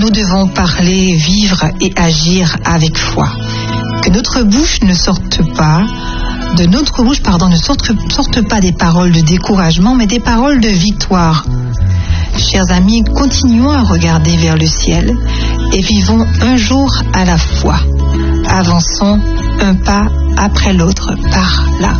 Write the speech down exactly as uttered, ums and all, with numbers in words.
nous devons parler, vivre et agir avec foi. Que notre bouche ne sorte pas, de notre bouche, pardon, ne sortent, sortent pas des paroles de découragement, mais des paroles de victoire. Chers amis, continuons à regarder vers le ciel et vivons un jour à la fois. Avançons un pas après l'autre par la